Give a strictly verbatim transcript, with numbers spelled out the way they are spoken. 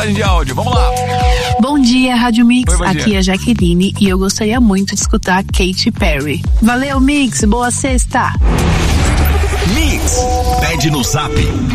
de áudio. Vamos lá. Bom dia, Rádio Mix. Oi, bom Aqui dia. é a Jaqueline e eu gostaria muito de escutar Katy Perry. Valeu, Mix. Boa sexta. Mix. Pede no Zap.